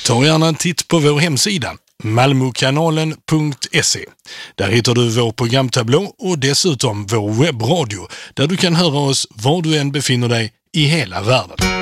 Ta gärna en titt på vår hemsida malmokanalen.se. Där hittar du vår programtablå och dessutom vår webbradio där du kan höra oss var du än befinner dig i hela världen.